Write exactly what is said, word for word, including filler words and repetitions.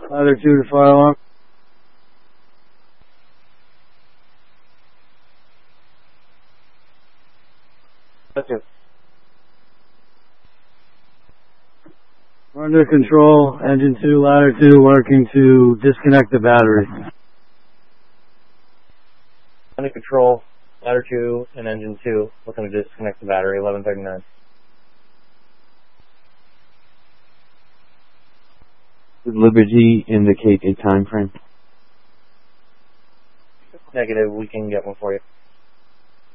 Ladder two to fire alarm. That's it. We're under control. Engine two, ladder two, working to disconnect the battery. Under control, ladder two and engine two, looking to disconnect the battery, eleven thirty-nine. Does Liberty indicate a time frame? Negative, we can get one for you.